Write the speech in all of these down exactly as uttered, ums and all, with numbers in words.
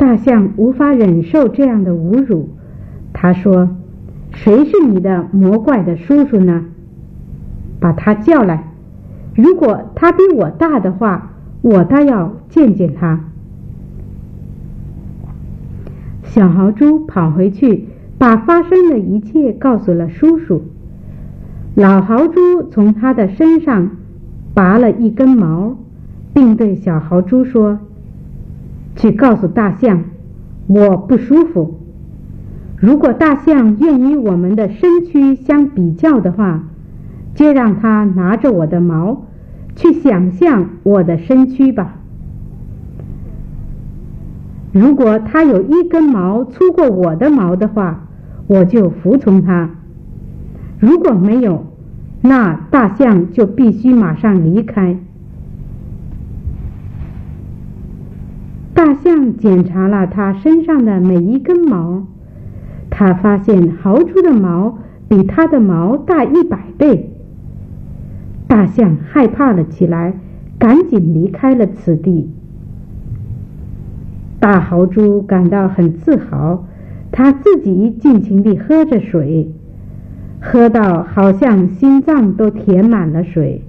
大象无法忍受这样的侮辱，他说：谁是你的魔怪的叔叔呢？把他叫来，如果他比我大的话，我倒要见见他。小豪猪跑回去，把发生的一切告诉了叔叔。老豪猪从他的身上拔了一根毛，并对小豪猪说：去告诉大象，我不舒服。如果大象愿与我们的身躯相比较的话，就让他拿着我的毛去想象我的身躯吧。如果他有一根毛粗过我的毛的话，我就服从他。如果没有，那大象就必须马上离开。大象检查了他身上的每一根毛，他发现豪猪的毛比他的毛大一百倍。大象害怕了起来，赶紧离开了此地。大豪猪感到很自豪，他自己尽情地喝着水，喝到好像心脏都填满了水。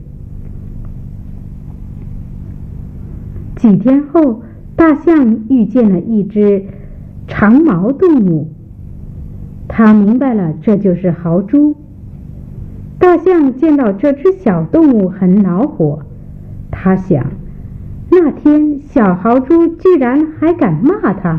几天后，大象遇见了一只长毛动物，他明白了这就是豪猪。大象见到这只小动物很恼火，他想，那天小豪猪居然还敢骂他。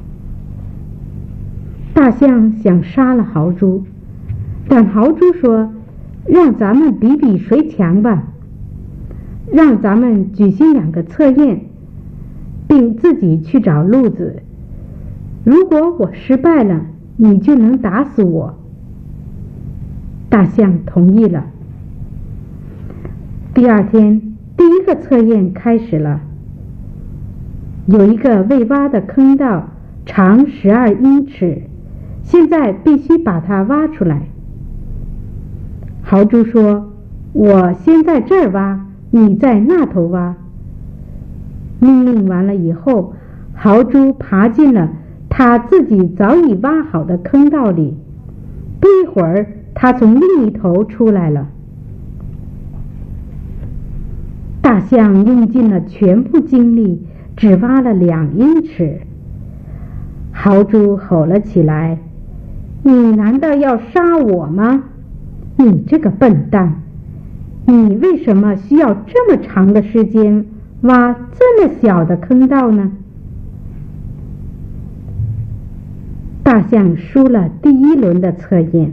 大象想杀了豪猪，但豪猪说：让咱们比比谁强吧，让咱们举行两个测验，并自己去找路子。如果我失败了，你就能打死我。大象同意了。第二天，第一个测验开始了。有一个未挖的坑道，长十二英尺，现在必须把它挖出来。豪猪说：我先在这儿挖，你在那头挖。命令完了以后，豪猪爬进了他自己早已挖好的坑道里。不一会儿，他从另一头出来了。大象用尽了全部精力，只挖了两英尺。豪猪吼了起来：你难道要杀我吗？你这个笨蛋，你为什么需要这么长的时间挖这么小的坑道呢？大象输了第一轮的测验。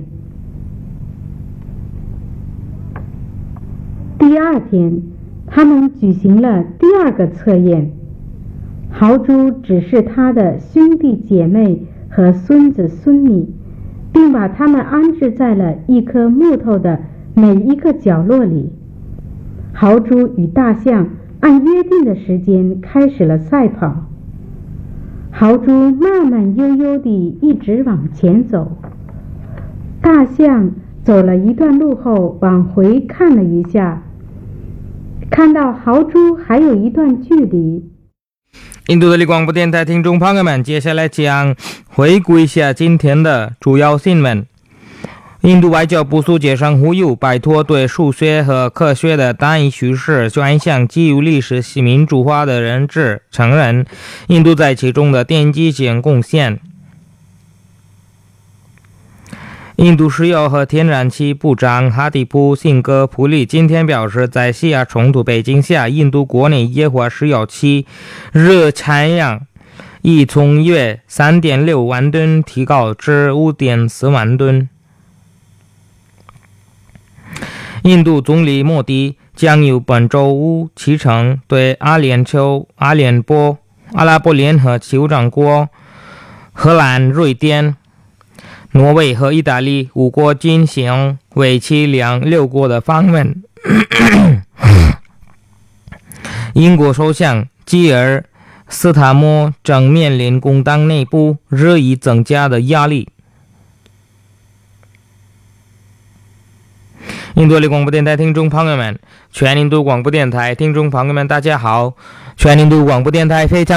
第二天，他们举行了第二个测验。豪猪指示他的兄弟姐妹和孙子孙女，并把他们安置在了一棵木头的每一个角落里。豪猪与大象按约定的时间开始了赛跑。豪猪慢慢悠悠地一直往前走，大象走了一段路后往回看了一下，看到豪猪还有一段距离。 印度德里广播电台听众朋友们，接下来将回顾一下今天的主要新闻。印度外交部苏杰生呼吁摆脱对数学和科学的单一叙事，转向基于历史系民主化的认知，承认印度在其中的奠基性贡献。印度石油和天然气部长哈迪普辛格普利今天表示，在西亚冲突背景下，印度国内液化石油气日产量已从约 三点六万吨提高至 五点四万吨。印度总理莫迪将于本周五启程对阿联酋、阿联酋、阿拉伯联合酋长国、荷兰、瑞典、挪威和意大利五国进行为期两六国的访问。英国首相基尔斯塔莫正面临工党内部日益增加的压力。印度德里广播电台听众朋友们，全印度广播电台听众朋友们，大家好！全印度广播电台非常